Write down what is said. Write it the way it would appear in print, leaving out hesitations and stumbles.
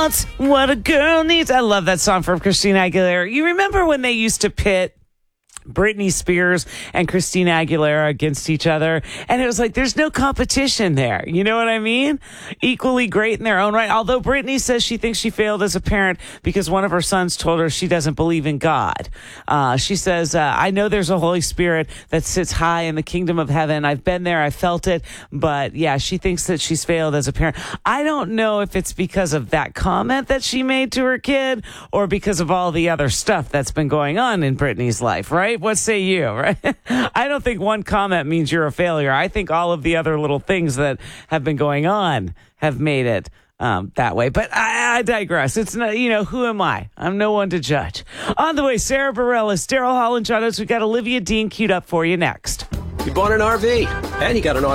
That's what a girl needs. I love that song from Christina Aguilera. You remember when they used to pit Britney Spears and Christina Aguilera against each other? And it was like, there's no competition there. You know what I mean? Equally great in their own right. Although Britney says she thinks she failed as a parent because one of her sons told her she doesn't believe in God. She says, I know there's a Holy Spirit that sits high in the kingdom of heaven. I've been there. I felt it. But yeah, she thinks that she's failed as a parent. I don't know if it's because of that comment that she made to her kid or because of all the other stuff that's been going on in Britney's life, right? What say you, right? I don't think one comment means you're a failure. I think all of the other little things that have been going on have made it that way. But I digress. It's not, who am I? I'm no one to judge. On the way, Sarah Bareilles, Daryl Holland, John Oates. We got Olivia Dean queued up for you next. You bought an RV and you got an